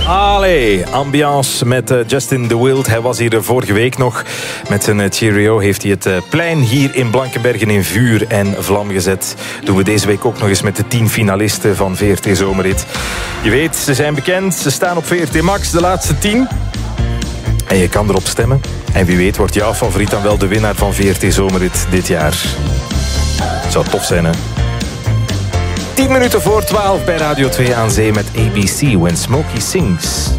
Allee, ambiance met Justin De Wild. Hij was hier vorige week nog. Met zijn Cheerio heeft hij het plein hier in Blankenbergen in vuur en vlam gezet. Doen we deze week ook nog eens met de 10 finalisten van VRT Zomerrit. Je weet, ze zijn bekend. Ze staan op VRT Max, de laatste 10. En je kan erop stemmen. En wie weet wordt jouw favoriet dan wel de winnaar van VRT Zomerrit dit jaar. Zou tof zijn, hè? 10 minuten voor 12 bij Radio 2 aan Zee met ABC When Smokey Sings.